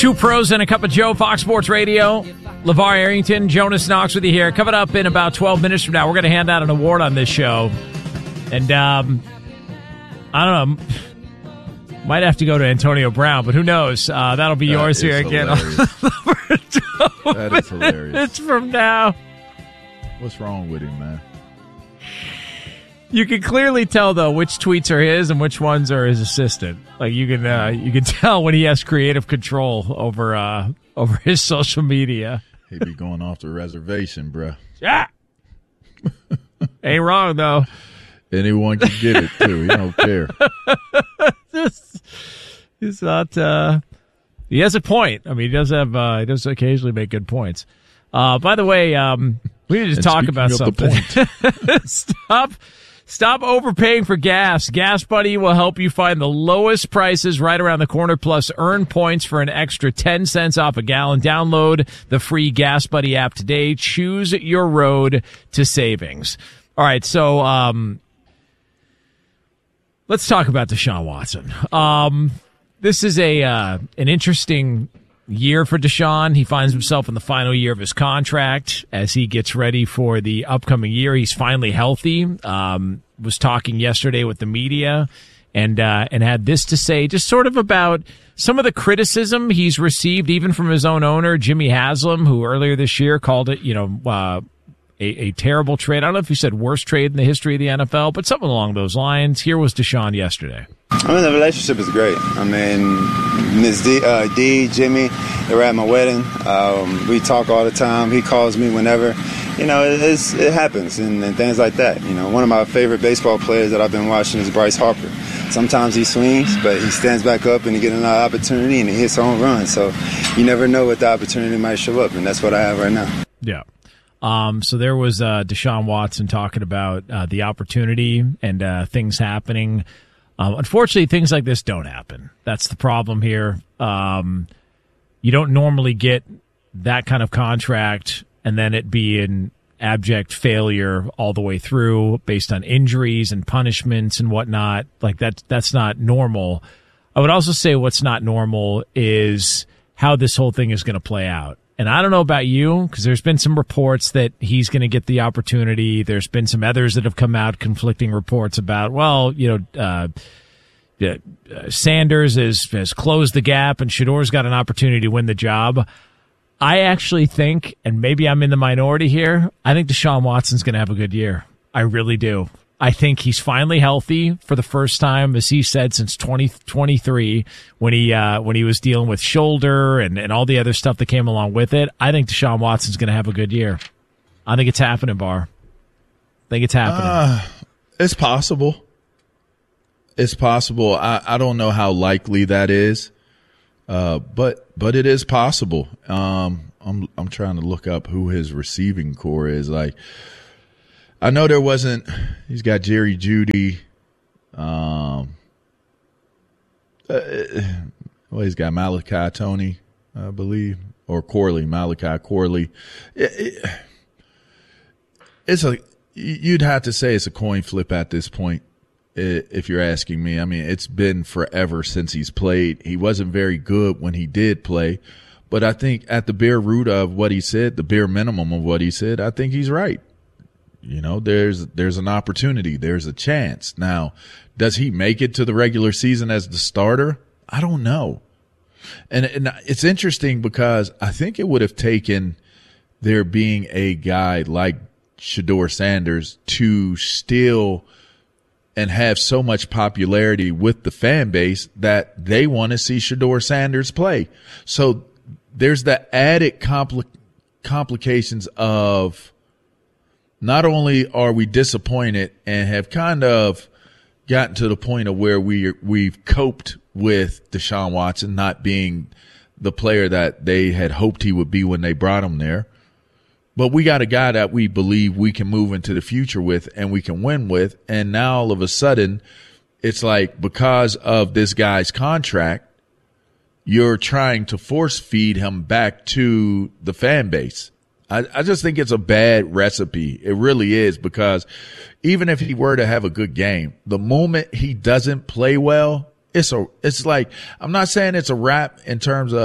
Two pros and a cup of Joe, Fox Sports Radio. LeVar Arrington, Jonas Knox with you here. Coming up in about 12 minutes from now, we're going to hand out an award on this show. And I don't know, might have to go to Antonio Brown, but who knows? That'll be yours here again. That is hilarious. It's from now. What's wrong with him, man? You can clearly tell, though, which tweets are his and which ones are his assistant. Like you can tell when he has creative control over his social media. He'd be going off the reservation, bruh. Yeah, ain't wrong though. Anyone can get it too. He don't care. He's not. He has a point. I mean, he does occasionally make good points. By the way, we need to talk about something. Stop overpaying for gas. Gas Buddy will help you find the lowest prices right around the corner, plus earn points for an extra 10 cents off a gallon. Download the free Gas Buddy app today. Choose your road to savings. All right, so let's talk about Deshaun Watson. This is an interesting year for Deshaun. He finds himself in the final year of his contract as he gets ready for the upcoming year. He's finally healthy. Was talking yesterday with the media and had this to say, just sort of about some of the criticism he's received, even from his own owner, Jimmy Haslam, who earlier this year called it, a terrible trade. I don't know if he said worst trade in the history of the NFL, but something along those lines. Here was Deshaun yesterday. I mean, the relationship is great. I mean, Ms. D, Jimmy, they were at my wedding. We talk all the time. He calls me whenever. You know, it happens and things like that. You know, one of my favorite baseball players that I've been watching is Bryce Harper. Sometimes he swings, but he stands back up and he gets another opportunity and he hits home run. So you never know what the opportunity might show up, and that's what I have right now. Yeah. So there was Deshaun Watson talking about the opportunity and things happening. Unfortunately, things like this don't happen. That's the problem here. You don't normally get that kind of contract and then it be an abject failure all the way through based on injuries and punishments and whatnot. Like that's not normal. I would also say what's not normal is how this whole thing is going to play out. And I don't know about you, because there's been some reports that he's going to get the opportunity. There's been some others that have come out, conflicting reports about, Sanders has closed the gap and Shadour's got an opportunity to win the job. I actually think, and maybe I'm in the minority here, I think Deshaun Watson's going to have a good year. I really do. I think he's finally healthy for the first time, as he said, since 2023 when he was dealing with shoulder and all the other stuff that came along with it. I think Deshaun Watson's going to have a good year. I think it's happening, Bar. I think it's happening. It's possible. It's possible. I don't know how likely that is, but it is possible. I'm trying to look up who his receiving core is. Like, I know there wasn't. He's got Jerry Jeudy. He's got Malachi Tony, I believe, or Corley, Malachi Corley. You'd have to say it's a coin flip at this point, if you're asking me. I mean, it's been forever since he's played. He wasn't very good when he did play, but I think at the bare root of what he said, the bare minimum of what he said, I think he's right. You know, there's an opportunity. There's a chance. Now, does he make it to the regular season as the starter? I don't know. And it's interesting because I think it would have taken there being a guy like Shedeur Sanders to still and have so much popularity with the fan base that they want to see Shedeur Sanders play. So there's the added complications of not only are we disappointed and have kind of gotten to the point of where we've coped with Deshaun Watson not being the player that they had hoped he would be when they brought him there, but we got a guy that we believe we can move into the future with and we can win with. And now all of a sudden it's like, because of this guy's contract, you're trying to force feed him back to the fan base. I just think it's a bad recipe. It really is, because even if he were to have a good game, the moment he doesn't play well, it's like, I'm not saying it's a wrap in terms of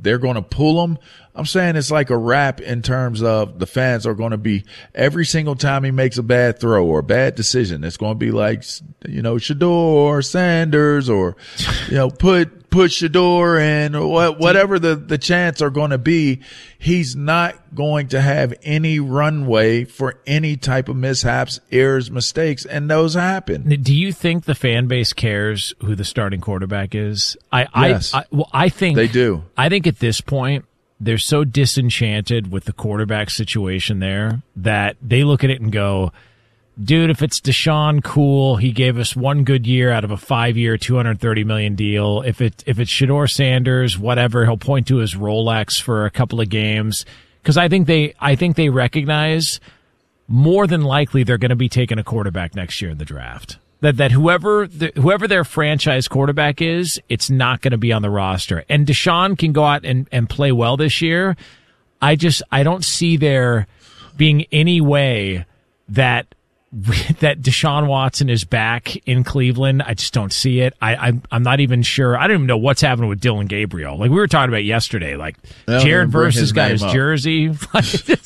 they're going to pull him. I'm saying it's like a wrap in terms of the fans are going to be every single time he makes a bad throw or a bad decision. It's going to be like, Shedeur Sanders or, put Shedeur in or whatever the chants are going to be. He's not going to have any runway for any type of mishaps, errors, mistakes, and those happen. Do you think the fan base cares who the starting quarterback is? Yes. I think they do. I think at this point, they're so disenchanted with the quarterback situation there that they look at it and go, dude, if it's Deshaun, cool. He gave us one good year out of a 5-year, $230 million deal. If it's Shedeur Sanders, whatever, he'll point to his Rolex for a couple of games. Because I think they recognize more than likely they're going to be taking a quarterback next year in the draft. That whoever their franchise quarterback is, it's not going to be on the roster. And Deshaun can go out and play well this year. I don't see there being any way that Deshaun Watson is back in Cleveland. I just don't see it. I'm not even sure. I don't even know what's happening with Dylan Gabriel. Like we were talking about yesterday, like Jared Verse got his jersey. I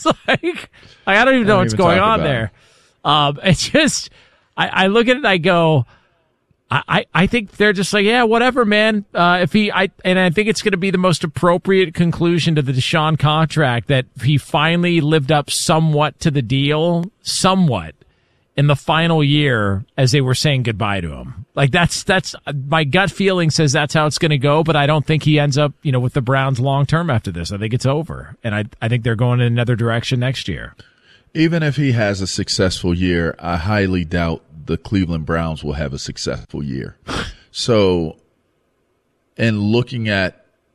don't even know what's going on there. It's just, I look at it and I go, I think they're just like, yeah, whatever, man. I think it's going to be the most appropriate conclusion to the Deshaun contract that he finally lived up somewhat to the deal, in the final year as they were saying goodbye to him. Like that's my gut feeling says that's how it's going to go, but I don't think he ends up, with the Browns long term after this. I think it's over. And I think they're going in another direction next year. Even if he has a successful year, I highly doubt the Cleveland Browns will have a successful year. So, in looking at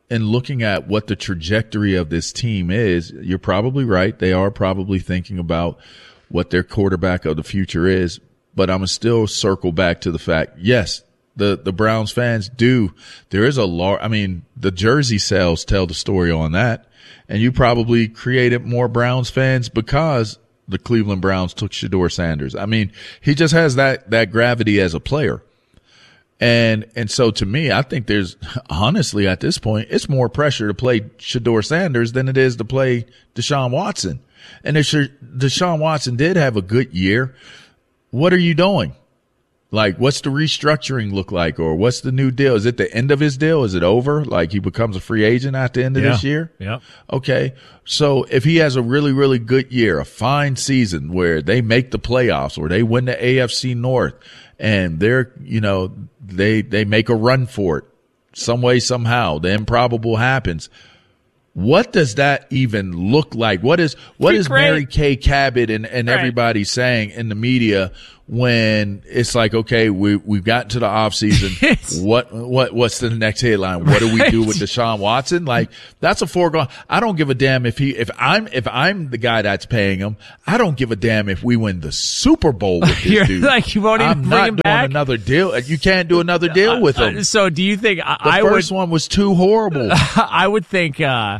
what the trajectory of this team is, you're probably right. They are probably thinking about what their quarterback of the future is. But I'm going to still circle back to the fact, yes, the Browns fans do. There is the jersey sales tell the story on that. And you probably created more Browns fans because the Cleveland Browns took Shedeur Sanders. I mean, he just has that gravity as a player. And so to me, I think there's honestly at this point, it's more pressure to play Shedeur Sanders than it is to play Deshaun Watson. And if Deshaun Watson did have a good year, what are you doing? Like, what's the restructuring look like? Or what's the new deal? Is it the end of his deal? Is it over? Like he becomes a free agent at the end of this year? Yeah. Okay. So if he has a really, really good year, a fine season where they make the playoffs or they win the AFC North and they're, they make a run for it some way, somehow, the improbable happens. What does that even look like? What is Mary Kay Cabot and everybody saying in the media when it's like, okay, we've gotten to the off season. What's the next headline? What do we do with Deshaun Watson? Like that's a foregone. I don't give a damn if I'm the guy that's paying him. I don't give a damn if we win the Super Bowl with this dude. Like you won't even I'm bring not him doing back? Another deal. You can't do another deal with him. So do you think the first one was too horrible? I would think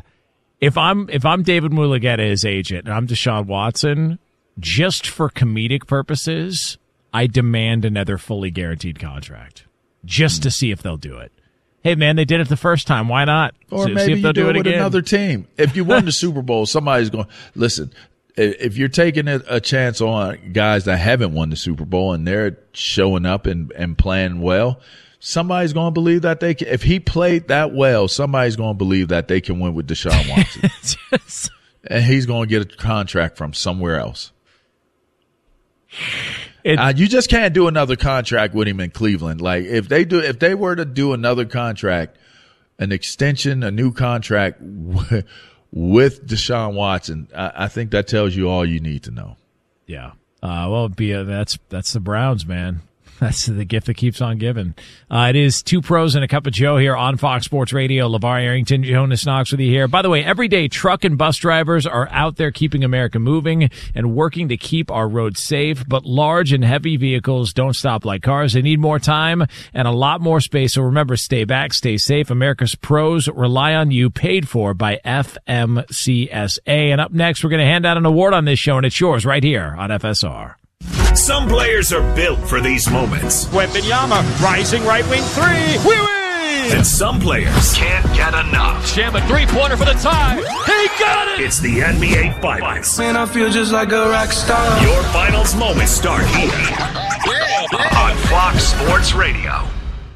if I'm David Mulugheta, his agent, and I'm Deshaun Watson, just for comedic purposes, I demand another fully guaranteed contract just to see if they'll do it. Hey, man, they did it the first time. Why not? Or maybe you do it with another team. If you won the Super Bowl, somebody's going, listen, if you're taking a chance on guys that haven't won the Super Bowl and they're showing up and playing well, somebody's going to believe that they can. If he played that well, somebody's going to believe that they can win with Deshaun Watson. And he's going to get a contract from somewhere else. You just can't do another contract with him in Cleveland. Like if they were to do another contract, an extension, a new contract with Deshaun Watson, I think that tells you all you need to know. Yeah. That's the Browns, man. That's the gift that keeps on giving. It is Two Pros and a Cup of Joe here on Fox Sports Radio. LeVar Arrington, Jonas Knox with you here. By the way, every day truck and bus drivers are out there keeping America moving and working to keep our roads safe. But large and heavy vehicles don't stop like cars. They need more time and a lot more space. So remember, stay back, stay safe. America's pros rely on you, paid for by FMCSA. And up next, we're going to hand out an award on this show, and it's yours right here on FSR. Some players are built for these moments. Wembanyama, rising right wing three. We win! And some players can't get enough. Sham, a three-pointer for the tie. He got it! It's the NBA Finals. Man, I feel just like a rock star. Your finals moments start here on Fox Sports Radio.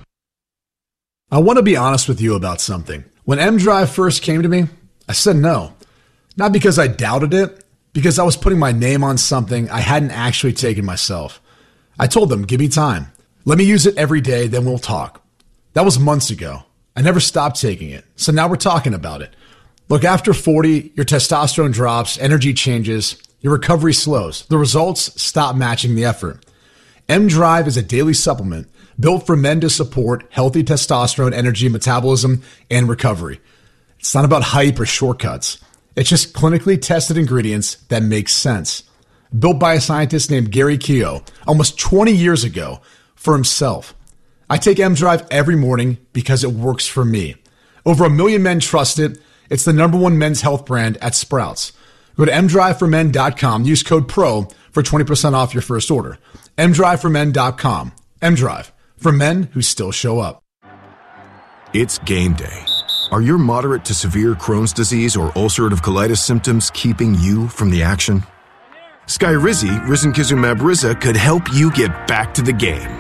I want to be honest with you about something. When M-Drive first came to me, I said no. Not because I doubted it, because I was putting my name on something I hadn't actually taken myself. I told them, give me time. Let me use it every day, then we'll talk. That was months ago. I never stopped taking it, so now we're talking about it. Look, after 40, your testosterone drops, energy changes, your recovery slows. The results stop matching the effort. M-Drive is a daily supplement built for men to support healthy testosterone, energy, metabolism, and recovery. It's not about hype or shortcuts. It's just clinically tested ingredients that make sense. Built by a scientist named Gary Keogh almost 20 years ago for himself. I take M-Drive every morning because it works for me. Over 1 million men trust it. It's the #1 men's health brand at Sprouts. Go to mdriveformen.com. Use code PRO for 20% off your first order. mdriveformen.com. M-Drive, for men who still show up. It's game day. Are your moderate to severe Crohn's disease or ulcerative colitis symptoms keeping you from the action? Skyrizi, risankizumab Riza, could help you get back to the game.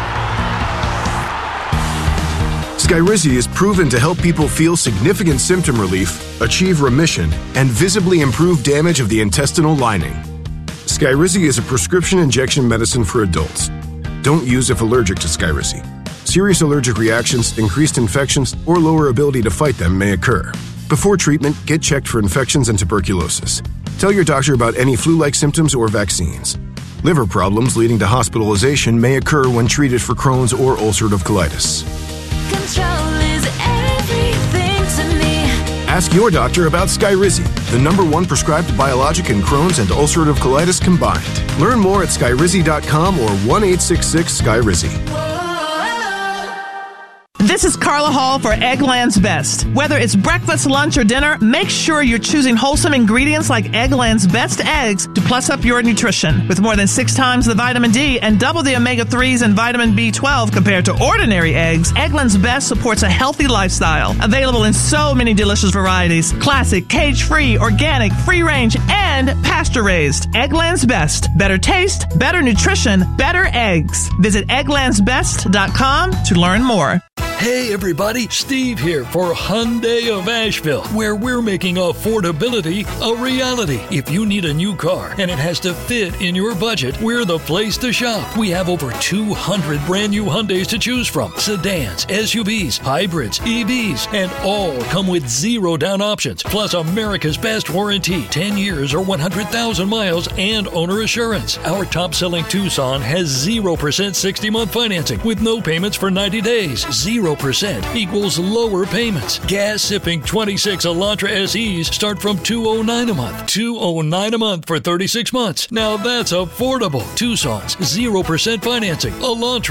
Skyrizi is proven to help people feel significant symptom relief, achieve remission, and visibly improve damage of the intestinal lining. Skyrizi is a prescription injection medicine for adults. Don't use if allergic to Skyrizi. Serious allergic reactions, increased infections, or lower ability to fight them may occur. Before treatment, get checked for infections and tuberculosis. Tell your doctor about any flu-like symptoms or vaccines. Liver problems leading to hospitalization may occur when treated for Crohn's or ulcerative colitis. Control is everything to me. Ask your doctor about Skyrizi, the #1 prescribed biologic in Crohn's and ulcerative colitis combined. Learn more at skyrizi.com or 1-866-SKYRIZI. This is Carla Hall for Eggland's Best. Whether it's breakfast, lunch, or dinner, make sure you're choosing wholesome ingredients like Eggland's Best eggs to plus up your nutrition. With more than 6 times the vitamin D and double the omega-3s and vitamin B12 compared to ordinary eggs, Eggland's Best supports a healthy lifestyle. Available in so many delicious varieties: classic, cage-free, organic, free-range, and pasture-raised. Eggland's Best. Better taste, better nutrition, better eggs. Visit egglandsbest.com to learn more. Hey everybody, Steve here for Hyundai of Asheville, where we're making affordability a reality. If you need a new car and it has to fit in your budget, we're the place to shop. We have over 200 brand new Hyundais to choose from. Sedans, SUVs, hybrids, EVs, and all come with 0 down options, plus America's best warranty, 10 years or 100,000 miles, and owner assurance. Our top-selling Tucson has 0% 60-month financing with no payments for 90 days. 0% equals lower payments. Gas-sipping 26 Elantra SEs start from $209 a month. $209 a month for 36 months. Now that's affordable. Tucson's 0% financing. Elantra.